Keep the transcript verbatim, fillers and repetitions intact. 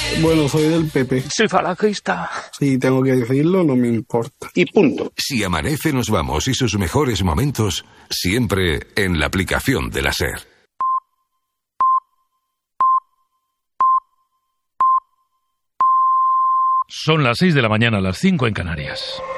Bueno, soy del P P. Soy falangista. Si tengo que decirlo, no me importa. Y punto. Si amanece, nos vamos y sus mejores momentos siempre en la aplicación de la SER. Son las seis de la mañana, las cinco en Canarias.